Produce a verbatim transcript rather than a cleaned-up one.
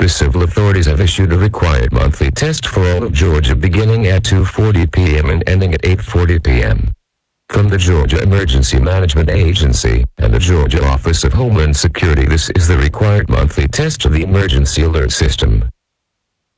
The civil authorities have issued a required monthly test for all of Georgia beginning at two forty p.m. and ending at eight forty p.m. From the Georgia Emergency Management Agency and the Georgia Office of Homeland Security, this is the required monthly test of the Emergency Alert System.